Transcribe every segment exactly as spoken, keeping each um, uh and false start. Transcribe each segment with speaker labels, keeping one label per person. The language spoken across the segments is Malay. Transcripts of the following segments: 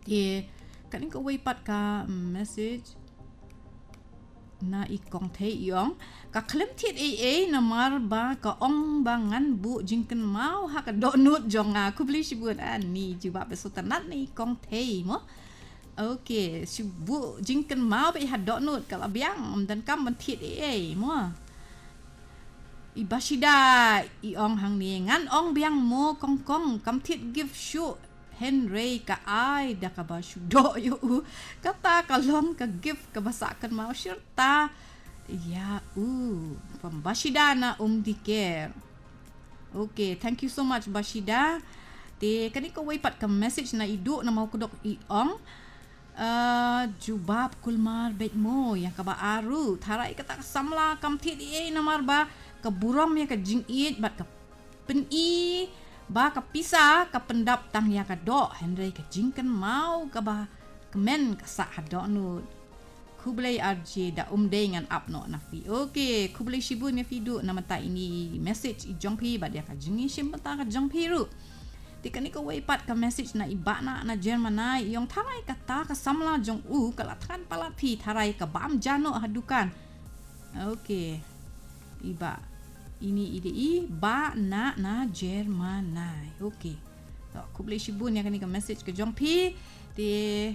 Speaker 1: thì kan ko wei pat ka message na ikong te yong ka klem tit e e na mar ba ka ong bangan bu jingken mau ha ka do nut jonga ku beli sibut ani juba besutanat ni ikong te mo okay sibu jingken mau be ha do nut ka biang dan kam man tit e e mo ibashida iong hang ni ngan ong biang mo kong kong kam tit give shu Henry ka ay da ka ba shudo yu kata kalong ka gift ka basakan mau syurta ya u from Bashida na umdiker. Okay, thank you so much Bashida. Te kani ko way pat ka message na idu na mau kudok iong uh, jubab kulmar bet mo yang ka ba aru tarai kata samla kam tit e na marba ka buram ya ka jingit bat ka pen i ba ka pisa ka pendap tang ya ka do Henry ka jingkan mau ka ba kemen ka sa do nu kublai rj da umde ngan apno na fi okay kublai shibu ni fidu na mata ini message i jongpi ba dia ka jingi sim mata ka jongpi ru tikani ko way pat ka message na iba na na German yong tharai ka ta ka samla jong u ka lathan palat phi tharai ka bam jano hadukan okay iba ini ide i ba na na Jermanai. Okay. So, aku boleh shibun yang kani ka message ke jong pi di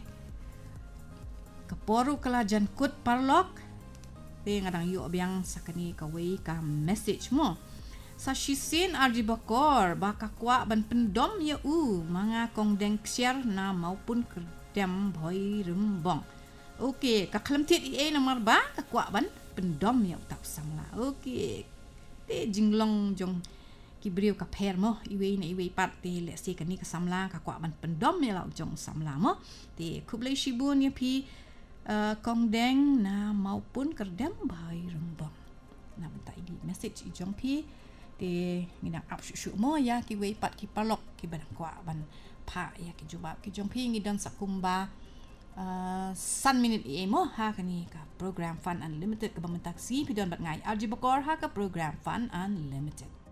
Speaker 1: kaporu kalajan kut parlok di ngadang yu biang sakani ka wei ka message mo. Sa shisin arji bakor ba ka kwa ban pendom ya u manga kong deng ksiar na maupun kerdem boy rembong. Okay, ka klam tit i na marba ka kwa ban pendom ya tak samla. Okay. Te jinglong jong kibriu ka pher mo iwe na iwe pat te le se kani ka samla ka kwa ban pendom ya lau jong samla mo te kublai shibun ya pi uh, kong deng na maupun kerdem bai rembang na bentai di message i jong pi te ngidang ap shu mo ya ki we pat ki palok ki ban kwa ban pa ya ki jubab ki jong pi ngidon sakumba Uh, san minute e mo ha kani ka program Fun Unlimited ka bang taksi pidon bat ngai arji bakor ha ka program Fun Unlimited.